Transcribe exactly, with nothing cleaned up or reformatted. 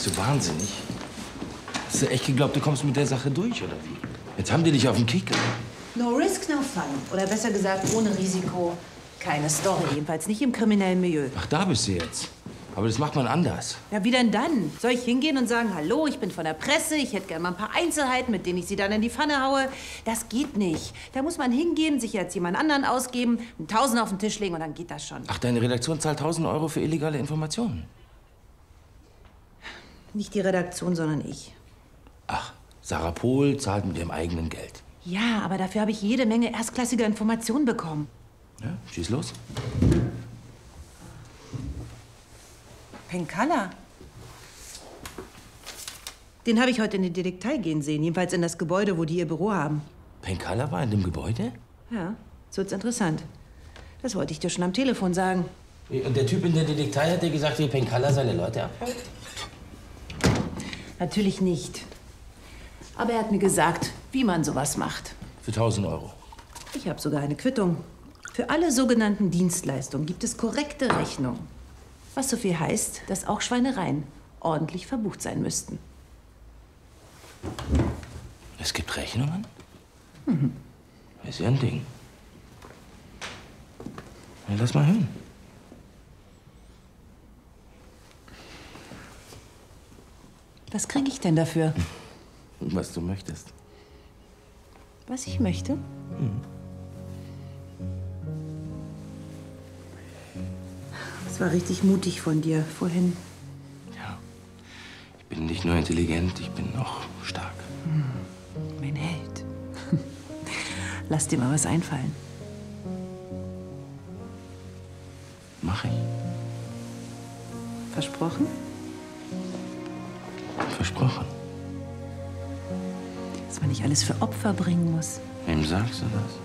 Bist du wahnsinnig? Hast du echt geglaubt, du kommst mit der Sache durch, oder wie? Jetzt haben die dich auf dem Kicker. No risk, no fun. Oder besser gesagt, ohne Risiko keine Story. Jedenfalls nicht im kriminellen Milieu. Ach, da bist du jetzt. Aber das macht man anders. Ja, wie denn dann? Soll ich hingehen und sagen, hallo, ich bin von der Presse, ich hätte gerne mal ein paar Einzelheiten, mit denen ich sie dann in die Pfanne haue? Das geht nicht. Da muss man hingehen, sich als jemand anderen ausgeben, einen Tausend auf den Tisch legen und dann geht das schon. Ach, deine Redaktion zahlt tausend Euro für illegale Informationen? Nicht die Redaktion, sondern ich. Ach, Sarah Pohl zahlt mit ihrem eigenen Geld. Ja, aber dafür habe ich jede Menge erstklassiger Informationen bekommen. Ja, schieß los. Penkala. Den habe ich heute in die Detektei gehen sehen. Jedenfalls in das Gebäude, wo die ihr Büro haben. Penkala war in dem Gebäude? Ja, so wird's interessant. Das wollte ich dir schon am Telefon sagen. Und der Typ in der Detektei hat dir gesagt, wie Penkala seine Leute abhört? Natürlich nicht. Aber er hat mir gesagt, wie man sowas macht. Für tausend Euro. Ich habe sogar eine Quittung. Für alle sogenannten Dienstleistungen gibt es korrekte Rechnungen. Was so viel heißt, dass auch Schweinereien ordentlich verbucht sein müssten. Es gibt Rechnungen? Mhm. Ist ja ein Ding. Ja, lass mal hören. Was kriege ich denn dafür? Was du möchtest. Was ich möchte? Mhm. Das war richtig mutig von dir vorhin. Ja. Ich bin nicht nur intelligent, ich bin auch stark. Hm. Mein Held. Lass dir mal was einfallen. Mach ich. Versprochen? Versprochen. Dass man nicht alles für Opfer bringen muss. Wem sagst du das?